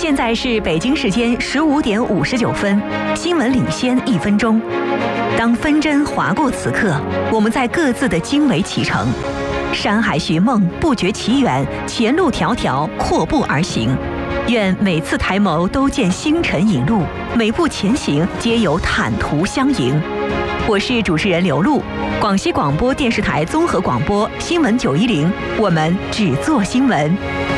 现在是北京时间15:59，新闻领先1分钟。当分针划过此刻，我们在各自的经纬启程。山海寻梦，不觉其远，前路迢迢，阔步而行。愿每次抬眸都见星辰引路，每步前行皆有坦途相迎。我是主持人刘璐，广西广播电视台综合广播新闻910，我们只做新闻。